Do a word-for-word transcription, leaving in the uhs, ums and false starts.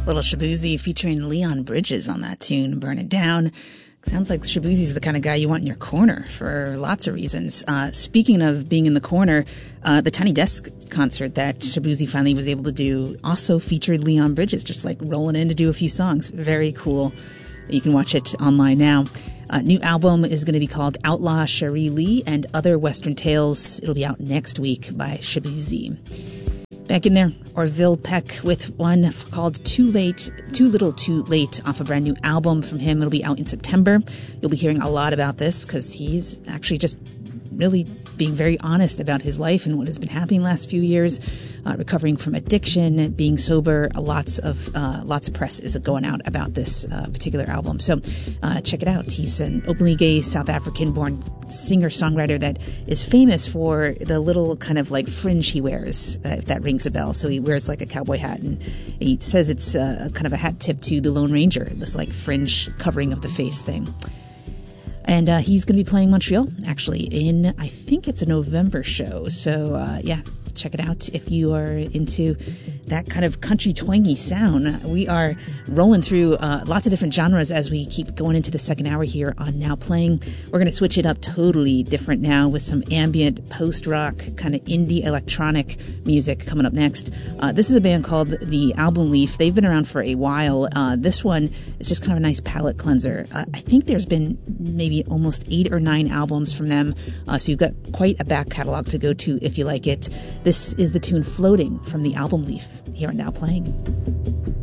Little Shaboozey featuring Leon Bridges on that tune, Burn It Down. Sounds like Shaboozey's the kind of guy you want in your corner for lots of reasons. Uh, speaking of being in the corner, uh, the Tiny Desk concert that Shaboozey finally was able to do also featured Leon Bridges, just like rolling in to do a few songs. Very cool. You can watch it online now. Uh, new album is going to be called Outlaw Cherie Lee and Other Western Tales. It'll be out next week by Shaboozey. Back in there, Orville Peck with one called Too Late, Too Little Too Late off a brand new album from him. It'll be out in September. You'll be hearing a lot about this because he's actually just really being very honest about his life and what has been happening the last few years, uh, recovering from addiction, being sober. Lots of uh, lots of press is going out about this uh, particular album. So uh, check it out. He's an openly gay South African-born singer-songwriter that is famous for the little kind of like fringe he wears, uh, if that rings a bell. So he wears like a cowboy hat, and he says it's uh, kind of a hat tip to the Lone Ranger, this like fringe covering of the face thing. And uh, he's going to be playing Montreal, actually, in, I think it's a November show. So, uh, yeah, check it out if you are into that kind of country twangy sound. We are rolling through uh, lots of different genres as we keep going into the second hour here on Now Playing. We're going to switch it up totally different now with some ambient post-rock, kind of indie electronic music coming up next. Uh, this is a band called The Album Leaf. They've been around for a while. Uh, this one is just kind of a nice palate cleanser. Uh, I think there's been maybe almost eight or nine albums from them, uh, so you've got quite a back catalog to go to if you like it. This is the tune Floating from The Album Leaf here on Now Playing.